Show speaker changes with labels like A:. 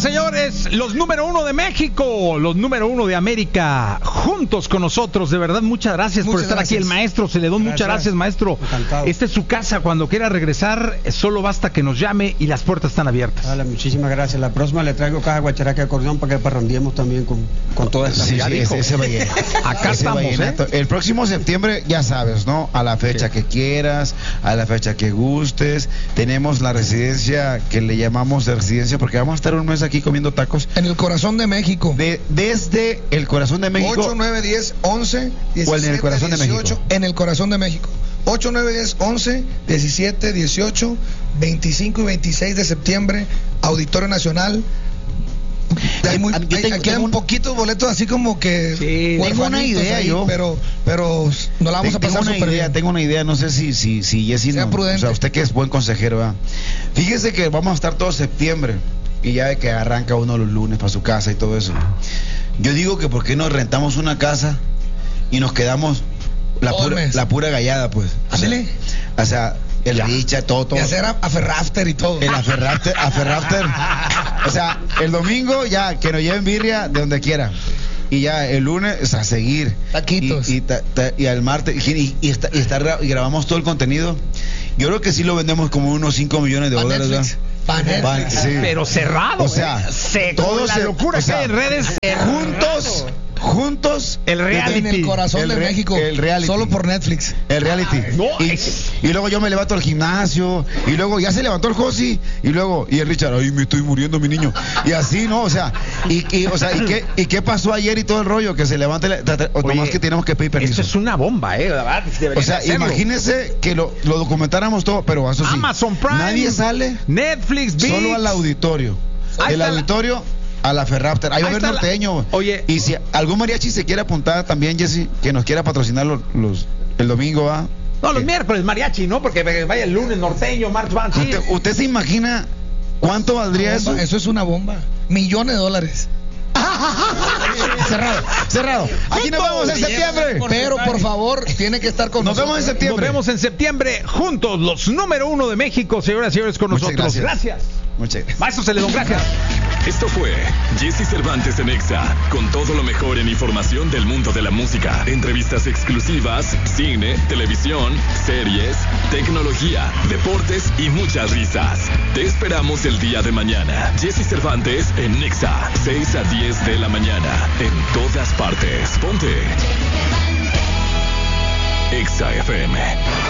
A: señores, los número uno de México, los número uno de América, juntos con nosotros. De verdad, muchas gracias por estar aquí. El maestro Celedón, muchas gracias, maestro.
B: Encantado.
A: Esta es su casa. Cuando quiera regresar, solo basta que nos llame y las puertas están abiertas.
B: Vale, muchísimas gracias. La próxima le traigo caja guacharaca de acordeón para que parrandiemos también con toda esta
C: Sí,
B: música.
C: ese vallenato.
A: Acá
C: Ese
A: estamos,
C: vallenato. El próximo septiembre, ya sabes, ¿no? A la fecha que quieras, a la fecha que gustes. Tenemos la residencia que le llamamos de residencia porque vamos a estar un mes aquí comiendo tacos.
D: En el corazón de México.
C: Desde el corazón de México.
D: 8, 9, 10, 11, 17,
C: ¿O en el corazón de
D: 18.
C: México?
D: En el corazón de México. 8, 9, 10, 11, 17, 18, 25 y 26 de septiembre, Auditorio Nacional. Quedan poquitos boletos así como que...
A: Sí,
C: tengo una idea
D: ahí,
C: yo.
D: pero no la vamos a pasar súper bien.
C: Tengo una idea, no sé si Jessy
D: Sea
C: no,
D: prudente.
C: o sea, usted que es buen consejero, ¿verdad? Fíjese que vamos a estar todo septiembre y ya de que arranca uno los lunes para su casa y todo eso. Yo digo que por qué no rentamos una casa y nos quedamos la pura gallada, pues.
D: Ándale.
C: O sea, el richa, todo.
D: Y hacer aferrafter y todo.
C: El aferrafter. O sea, el domingo ya, que nos lleven birria de donde quiera. Y ya el lunes a seguir.
D: Taquitos.
C: Y al martes. Y grabamos todo el contenido. Yo creo que sí lo vendemos como unos 5 millones de dólares.
D: Netflix. Pa' Netflix.
C: Sí.
A: Pero cerrado,
C: O sea,
A: toda la locura
C: o sea,
A: que hay en redes.
C: Juntos.
A: El reality.
D: En el corazón de México.
C: El reality.
D: Solo por Netflix.
C: El reality.
A: No,
C: y luego yo me levanto al gimnasio. Y luego ya se levantó el Josi. Y el Richard, ay, me estoy muriendo, mi niño. Y así, ¿no? O sea, ¿y qué pasó ayer y todo el rollo? Que se levante. Nomás que tenemos que pedir permiso.
A: Esto es una bomba, la verdad.
C: O sea, imagínense que lo documentáramos todo, pero eso sí.
A: Amazon Prime.
C: Nadie sale.
A: Netflix, ViX.
C: Solo al auditorio.
A: Ahí
C: El
A: está
C: auditorio a la Ferrapter. Ahí va a
A: Ahí
C: haber
A: está
C: norteño.
A: Oye.
C: Y si algún mariachi se quiere apuntar también, Jessy, que nos quiera patrocinar el domingo, ¿va?
A: No, los miércoles, mariachi, ¿no? Porque vaya el lunes, norteño, March Band. Sí.
C: ¿Usted se imagina cuánto valdría eso?
D: Eso es una bomba. Millones de dólares.
C: Cerrado. Aquí nos vemos en septiembre.
D: Pero por favor, tiene que estar con
C: Nos
D: nosotros.
C: vemos en septiembre.
A: Nos vemos en septiembre juntos, los número uno de México, señoras y señores, con
C: Muchas
A: nosotros.
C: gracias. Muchas gracias.
A: Maestro Celedón, gracias.
E: Esto fue Jessy Cervantes en Exa, con todo lo mejor en información del mundo de la música, entrevistas exclusivas, cine, televisión, series, tecnología, deportes y muchas risas. Te esperamos el día de mañana. Jessy Cervantes en Exa, 6 a 10 de la mañana, en todas partes. Ponte Exa FM.